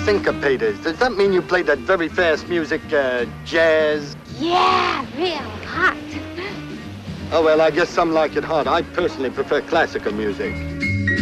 syncopators. Does that mean you play that very fast music, jazz? Yeah, real hot. Oh, well, I guess some like it hot. I personally prefer classical music.